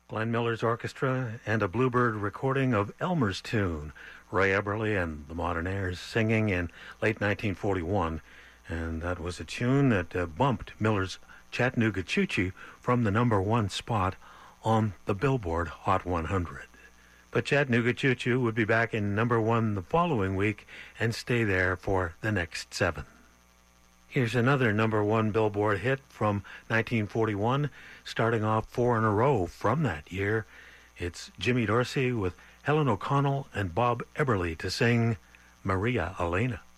Glenn Miller's orchestra and a Bluebird recording of Elmer's tune, Ray Eberly and the Modernaires singing in late 1941, and that was a tune that bumped Miller's Chattanooga Choo Choo from the #1 spot on the Billboard Hot 100. But Chattanooga Choo Choo would be back in #1 the following week and stay there for the next 7. Here's another #1 Billboard hit from 1941, starting off 4 in a row from that year. It's Jimmy Dorsey with Helen O'Connell and Bob Eberly to sing Maria Elena.